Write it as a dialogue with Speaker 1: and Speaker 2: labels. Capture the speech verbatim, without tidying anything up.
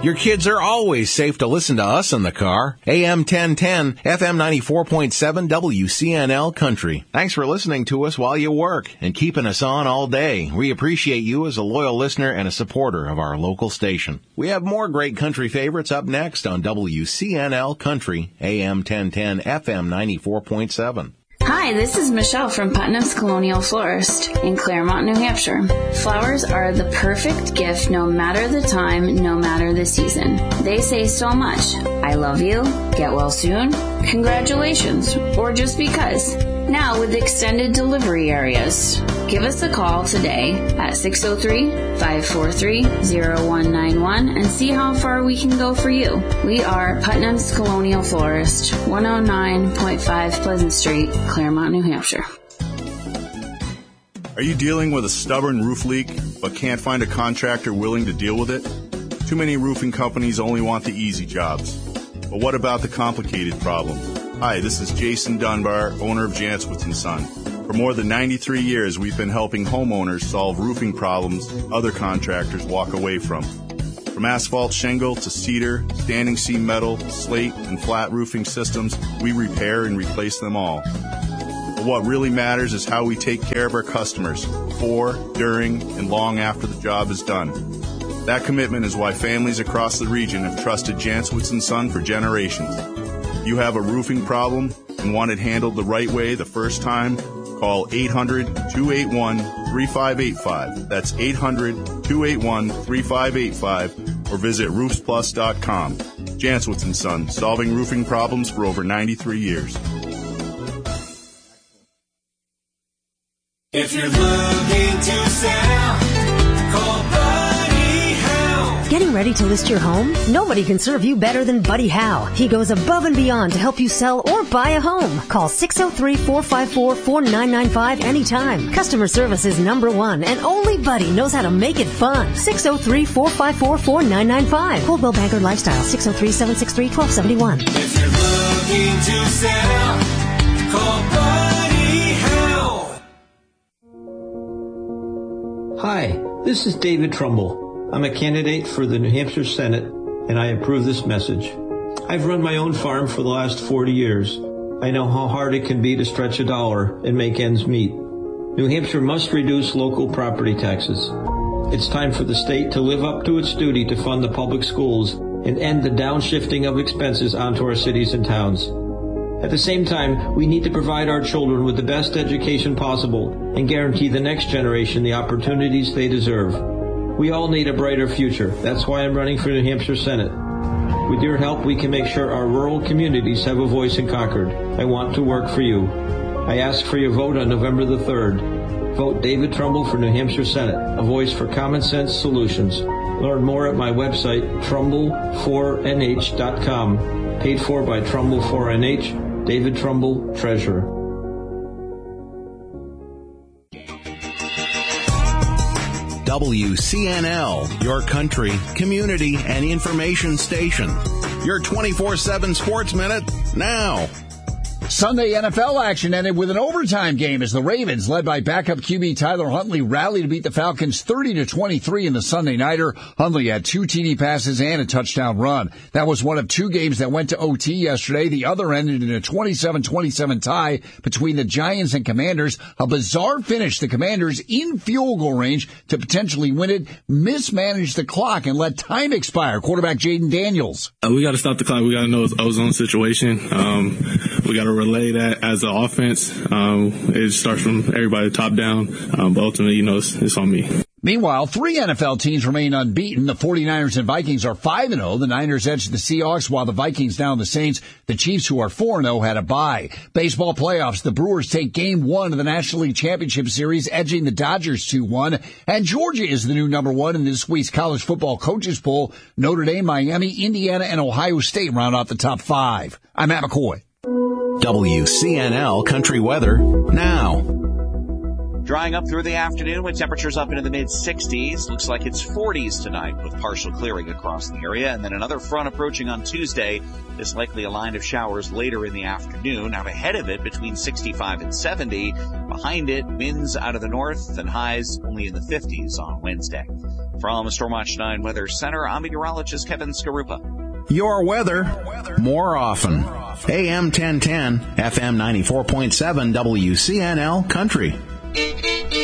Speaker 1: Your kids are always safe to listen to us in the car. A M ten ten, F M ninety-four point seven, W C N L Country. Thanks for listening to us while you work and keeping us on all day. We appreciate you as a loyal listener and a supporter of our local station. We have more great country favorites up next on W C N L Country, A M ten ten, F M ninety-four point seven.
Speaker 2: Hi, this is Michelle from Putnam's Colonial Florist in Claremont, New Hampshire. Flowers are the perfect gift no matter the time, no matter the season. They say so much. I love you, get well soon, congratulations, or just because. Now with extended delivery areas. Give us a call today at six oh three, five four three, oh one nine one and see how far we can go for you. We are Putnam's Colonial Florist, one oh nine point five Pleasant Street, Claremont, New Hampshire.
Speaker 3: Are you dealing with a stubborn roof leak but can't find a contractor willing to deal with it? Too many roofing companies only want the easy jobs. But what about the complicated problems? Hi, this is Jason Dunbar, owner of Jantzwitz and Son. For more than ninety-three years, we've been helping homeowners solve roofing problems other contractors walk away from. From asphalt shingle to cedar, standing seam metal, slate, and flat roofing systems, we repair and replace them all. But what really matters is how we take care of our customers before, during, and long after the job is done. That commitment is why families across the region have trusted Jantzwitz and Son for generations. You have a roofing problem and want it handled the right way the first time? Call eight hundred, two eight one, three five eight five. That's eight hundred, two eight one, three five eight five or visit roofs plus dot com. Jantzwitz and Son, solving roofing problems for over ninety-three years.
Speaker 4: If you're looking to sell, call Buddy Howe.
Speaker 5: Getting ready to list your home? Nobody can serve you better than Buddy Howe. He goes above and beyond to help you sell or buy a home. Call six oh three, four five four, four nine nine five anytime. Customer service is number one, and only Buddy knows how to make it fun. six oh three, four five four, four nine nine five. Coldwell Banker Lifestyle, six oh three, seven six three, one two seven one.
Speaker 4: If you're looking to sell, call Buddy Howe.
Speaker 6: Hi, this is David Trumbull. I'm a candidate for the New Hampshire Senate, and I approve this message. I've run my own farm for the last forty years. I know how hard it can be to stretch a dollar and make ends meet. New Hampshire must reduce local property taxes. It's time for the state to live up to its duty to fund the public schools and end the downshifting of expenses onto our cities and towns. At the same time, we need to provide our children with the best education possible and guarantee the next generation the opportunities they deserve. We all need a brighter future. That's why I'm running for New Hampshire Senate. With your help, we can make sure our rural communities have a voice in Concord. I want to work for you. I ask for your vote on November the third. Vote David Trumbull for New Hampshire Senate, a voice for common sense solutions. Learn more at my website, trumbull four n h dot com. Paid for by Trumbull four N H, David Trumbull, Treasurer.
Speaker 1: W C N L, your country, community, and information station. Your twenty-four seven Sports Minute, now.
Speaker 7: Sunday N F L action ended with an overtime game as the Ravens, led by backup Q B Tyler Huntley, rallied to beat the Falcons thirty to twenty-three in the Sunday nighter. Huntley had two T D passes and a touchdown run. That was one of two games that went to O T yesterday. The other ended in a twenty-seven twenty-seven tie between the Giants and Commanders. A bizarre finish. The Commanders in field goal range to potentially win it, mismanaged the clock and let time expire. Quarterback Jaden Daniels.
Speaker 8: Uh, we got to stop the clock. We got to know it's ozone situation. Um, we got to relay that as an offense. Um, it starts from everybody top down, um, but ultimately, you know, it's, it's on me.
Speaker 7: Meanwhile, three N F L teams remain unbeaten. The 49ers and Vikings are five and oh. The Niners edged the Seahawks, while the Vikings down the Saints. The Chiefs, who are four and oh, had a bye. Baseball playoffs, the Brewers take game one of the National League Championship Series, edging the Dodgers two one. And Georgia is the new number one in this week's college football coaches poll. Notre Dame, Miami, Indiana, and Ohio State round out the top five. I'm Matt McCoy.
Speaker 1: W C N L Country Weather, now.
Speaker 9: Drying up through the afternoon with temperatures up into the mid-sixties. Looks like it's forties tonight with partial clearing across the area. And then another front approaching on Tuesday. There's likely a line of showers later in the afternoon. Out ahead of it between sixty-five and seventy. Behind it, winds out of the north and highs only in the fifties on Wednesday. From Stormwatch nine Weather Center, I'm meteorologist Kevin Skarupa.
Speaker 1: Your weather, more often. A M ten ten, F M ninety-four point seven W C N L Country.